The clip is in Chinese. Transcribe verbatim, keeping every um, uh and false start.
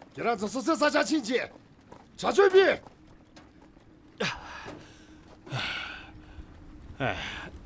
给让这是这三家亲戚，查追兵。 哎，